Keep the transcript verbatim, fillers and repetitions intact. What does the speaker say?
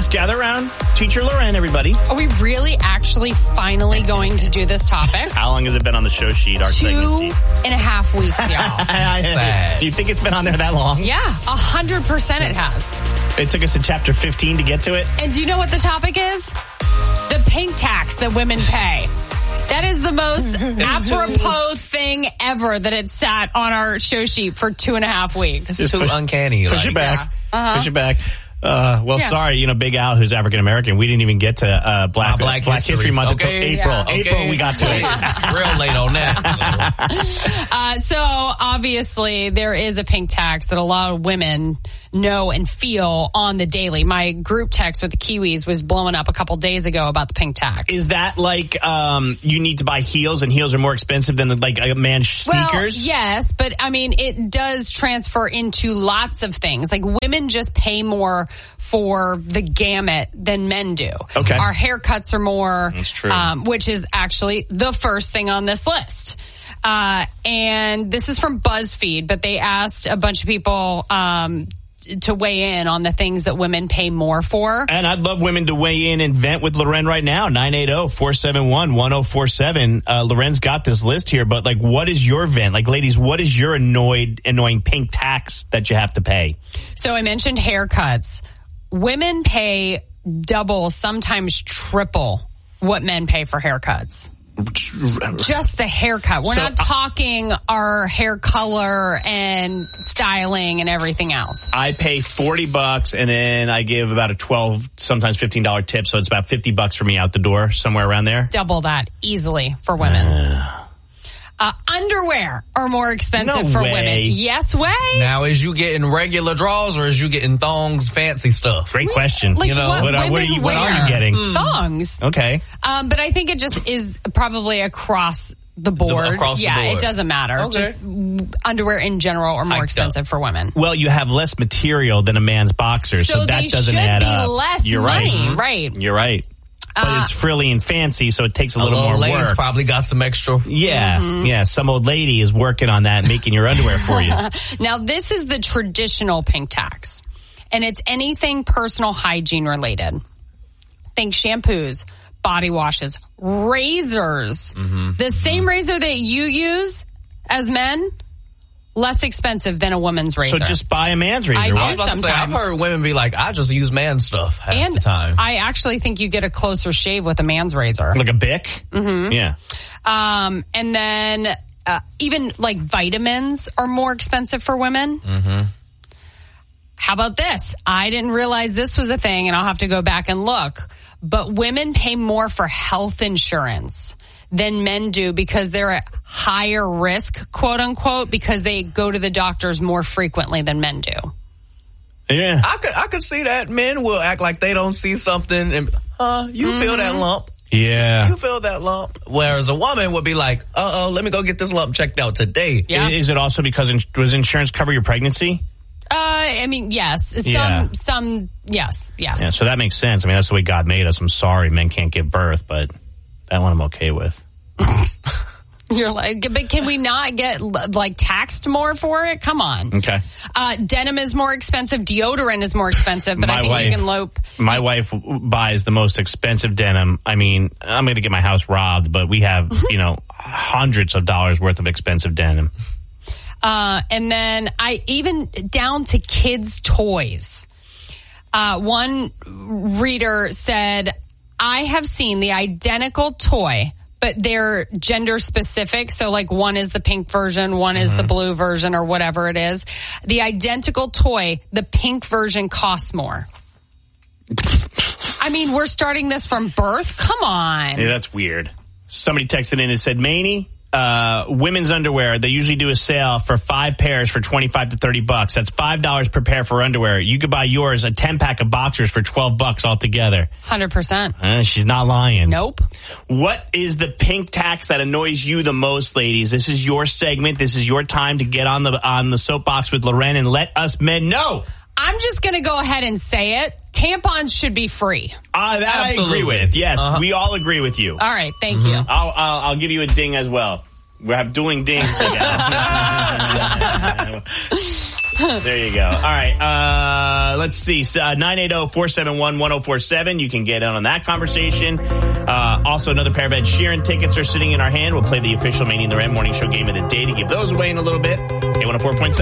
gather around. Teacher Loren, everybody. Are we really actually finally going to do this topic? How long has it been on the show sheet? Our Two segment sheet? and a half weeks, y'all. Sad. Do you think it's been on there that long? Yeah, a hundred percent it has. It took us to chapter fifteen to get to it. And do you know what the topic is? The pink tax that women pay. That is the most apropos thing ever that it sat on our show sheet for two and a half weeks. It's too push, uncanny. Push like. it back. Yeah. Uh-huh. Push it back. Uh, well, yeah. sorry, you know, Big Al, who's African American, we didn't even get to uh, Black, uh, Black, Black History Month okay. until April. Yeah. April, okay. we got to it. It's real late on that. uh, so, obviously, there is a pink tax that a lot of women know and feel on the daily. My group text with the Kiwis was blowing up a couple days ago about the pink tax. Is that like um, you need to buy heels, and heels are more expensive than like a man's sneakers? Well, yes, but I mean, it does transfer into lots of things. Like women just pay more for the gamut than men do. Okay. Our haircuts are more. That's true. Um, which is actually the first thing on this list. Uh, and this is from BuzzFeed, but they asked a bunch of people um, to weigh in on the things that women pay more for. And I'd love women to weigh in and vent with Loren right now. nine eight zero, four seven one, one zero four seven. Uh, Loren's got this list here, but like, what is your vent? Like, ladies, what is your annoyed, annoying pink tax that you have to pay? So I mentioned haircuts. Women pay double, sometimes triple what men pay for haircuts. Just the haircut. We're so, not talking our hair color and styling and everything else. I pay forty bucks and then I give about a twelve, sometimes fifteen dollars tip. So it's about fifty bucks for me out the door, somewhere around there. Double that easily for women. Uh, uh, underwear are more expensive no for way. women. Yes way. Now, is you getting regular draws or is you getting thongs, fancy stuff? Great question. Like you know, what, what, are, what, are, you, what are you getting? Thongs. Okay. Um, but I think it just is probably across the board. Across yeah, the board. It doesn't matter. Okay. Just underwear in general are more Hiked expensive up. for women. Well, you have less material than a man's boxers, so, So that they doesn't should add be up. less You're money, right. right. You're right. But Uh, it's frilly and fancy, so it takes a A little, little more ladies work. probably got some extra. Yeah, Mm-hmm. yeah. Some old lady is working on that, making your underwear for you. Now, this is the traditional pink tax, and it's anything personal hygiene related. Think shampoos, body washes, razors. Mm-hmm. The same razor that you use as men, less expensive than a woman's razor. So just buy a man's razor. I do I Why- was about to say, I've sometimes. heard women be like, I just use man stuff half and the time. I actually think you get a closer shave with a man's razor. Like a Bic? Mm-hmm. Yeah. Um, and then uh, even like vitamins are more expensive for women. Mm-hmm. How about this? I didn't realize this was a thing, and I'll have to go back and look. But women pay more for health insurance than men do because they're at higher risk, quote unquote, because they go to the doctors more frequently than men do. Yeah. I could I could see that men will act like they don't see something and uh you Mm-hmm. feel that lump. Yeah. You feel that lump. Whereas a woman would be like, uh oh, let me go get this lump checked out today. Yeah. Is it also because ins- does insurance cover your pregnancy? Uh, I mean, yes. Some, Yeah. some, yes, yes. Yeah, so that makes sense. I mean, that's the way God made us. I'm sorry men can't give birth, but that one I'm okay with. You're like, but can we not get like taxed more for it? Come on. Okay. Uh, denim is more expensive. Deodorant is more expensive, but My I think wife- you can lope. My wife buys the most expensive denim. I mean, I'm going to get my house robbed, but we have, you know, hundreds of dollars worth of expensive denim. Uh, and then I even down to kids' toys. Uh, one reader said, I have seen the identical toy, but they're gender specific. So like one is the pink version, one is the blue version or whatever it is. The identical toy, the pink version costs more. I mean, we're starting this from birth. Come on. Yeah, that's weird. Somebody texted in and said, Maney, uh, women's underwear, they usually do a sale for five pairs for twenty-five to thirty bucks. That's five dollars per pair for underwear. You could buy yours, a ten pack of boxers for twelve bucks altogether. one hundred percent. Uh, she's not lying. Nope. What is the pink tax that annoys you the most, ladies? This is your segment. This is your time to get on the on the soapbox with Loren and let us men know. I'm just going to go ahead and say it. Tampons should be free. Uh, that Absolutely. I agree with. Yes, Uh-huh. we all agree with you. All right. Thank you. I'll, I'll I'll give you a ding as well. We have dueling dings together. There you go. All right. Uh, let's see. Uh, nine eight zero, four seven one, one zero four seven. You can get in on that conversation. Uh, also, another pair of Ed Sheeran tickets are sitting in our hand. We'll play the official Mania in the Red Morning Show game of the day to give those away in a little bit. K one oh four point seven.